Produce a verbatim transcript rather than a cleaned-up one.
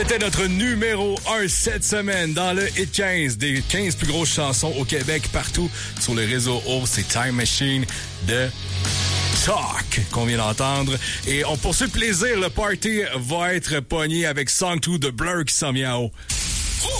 C'était notre numéro un cette semaine dans le Hit quinze des quinze plus grosses chansons au Québec, partout sur le réseau O. C'est Time Machine de Talk qu'on vient d'entendre. Et on poursuit le plaisir. Le party va être pogné avec Song deux de Blur qui s'en vient en haut.